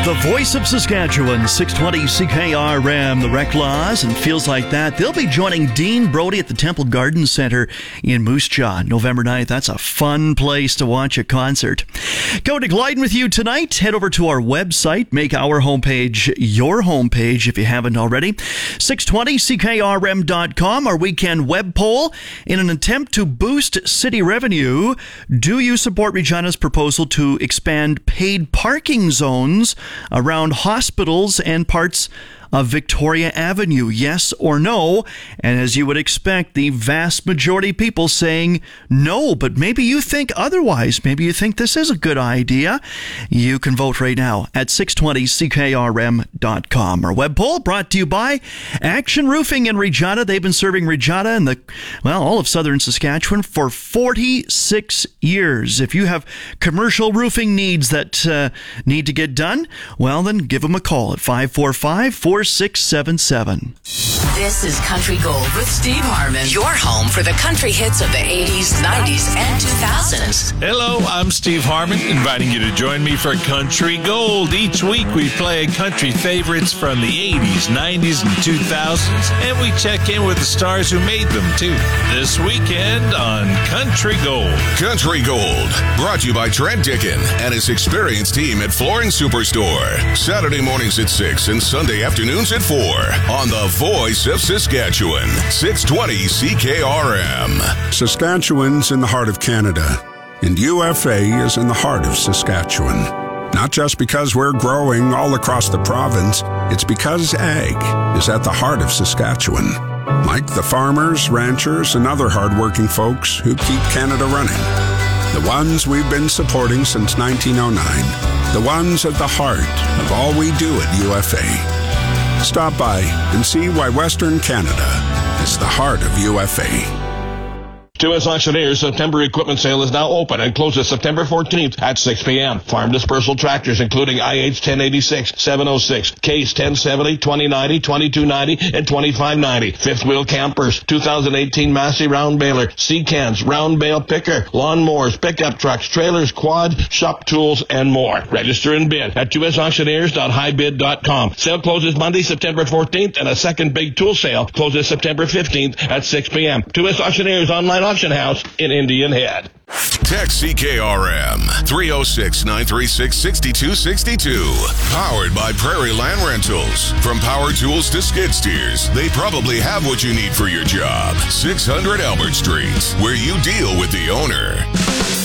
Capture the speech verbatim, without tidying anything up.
The voice of Saskatchewan, six twenty C K R M, the Rec Laws, and Feels Like That. They'll be joining Dean Brody at the Temple Garden Center in Moose Jaw, November ninth. That's a fun place to watch a concert. Go to Glyden with you tonight. Head over to our website. Make our homepage your homepage if you haven't already. six twenty C K R M dot com, our weekend web poll. In an attempt to boost city revenue, do you support Regina's proposal to expand paid parking zones around hospitals and parts of Victoria Avenue? Yes or no? And as you would expect, the vast majority of people saying no, but maybe you think otherwise. Maybe you think this is a good idea. You can vote right now at six twenty C K R M dot com. Our web poll brought to you by Action Roofing in Regina. They've been serving Regina and the, well, all of southern Saskatchewan for forty-six years. If you have commercial roofing needs that uh, need to get done, well, then give them a call at five four five, four six seven seven. This is Country Gold with Steve Harmon, your home for the country hits of the eighties, nineties, and two thousands. Hello, I'm Steve Harmon, inviting you to join me for Country Gold. Each week we play country favorites from the eighties, nineties, and two thousands, and we check in with the stars who made them, too. This weekend on Country Gold. Country Gold, brought to you by Trent Dickin and his experienced team at Flooring Superstore. Saturday mornings at six and Sunday afternoons at four on the Voice of Saskatchewan, six twenty C K R M. Saskatchewan's in the heart of Canada, and U F A is in the heart of Saskatchewan. Not just because we're growing all across the province, it's because ag is at the heart of Saskatchewan. Like the farmers, ranchers, and other hardworking folks who keep Canada running. The ones we've been supporting since nineteen oh nine. The ones at the heart of all we do at U F A. Stop by and see why Western Canada is the heart of U F A. To us auctioneers, September equipment sale is now open and closes September fourteenth at six p.m. Farm dispersal tractors, including I H ten eighty-six, seven oh six, Case ten seventy, twenty ninety, twenty-two ninety, and twenty-five ninety. Fifth wheel campers, two thousand eighteen Massey round baler, C-cans, round bale picker, lawn mowers, pickup trucks, trailers, quad, shop tools, and more. Register and bid at two s auctioneers dot high bid dot com. Sale closes Monday, September fourteenth, and a second big tool sale closes September fifteenth at six p.m. two S Auctioneers online auction house in Indian Head. Text C K R M three oh six, nine three six, six two six two. Powered by Prairie Land Rentals. From power tools to skid steers, they probably have what you need for your job. six hundred Albert Street, where you deal with the owner.